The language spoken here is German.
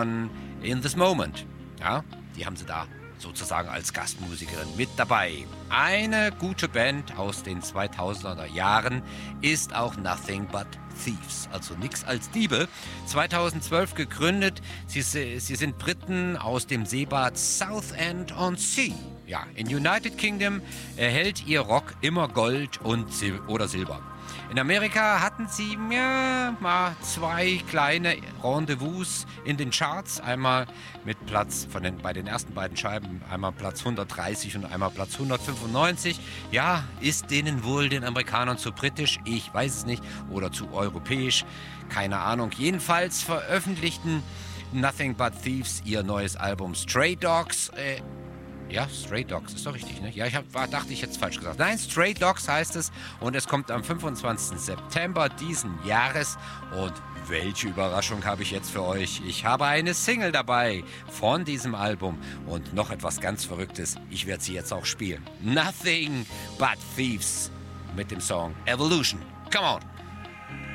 In This Moment. Ja, die haben sie da sozusagen als Gastmusikerin mit dabei. Eine gute Band aus den 2000er Jahren ist auch Nothing But Thieves, also nix als Diebe. 2012 gegründet. Sie sind Briten aus dem Seebad Southend-on-Sea. Ja, in United Kingdom erhält ihr Rock immer Gold oder Silber. In Amerika hatten sie mal 2 kleine Rendezvous in den Charts. Einmal mit bei den ersten beiden Scheiben, einmal Platz 130 und einmal Platz 195. Ja, ist denen wohl den Amerikanern zu britisch? Ich weiß es nicht. Oder zu europäisch? Keine Ahnung. Jedenfalls veröffentlichten Nothing But Thieves ihr neues Album Stray Dogs. Ja, Stray Dogs, ist doch richtig, ne? Ja, dachte ich jetzt falsch gesagt. Nein, Stray Dogs heißt es und es kommt am 25. September diesen Jahres. Und welche Überraschung habe ich jetzt für euch? Ich habe eine Single dabei von diesem Album und noch etwas ganz Verrücktes. Ich werde sie jetzt auch spielen. Nothing But Thieves mit dem Song Evolution. Come on!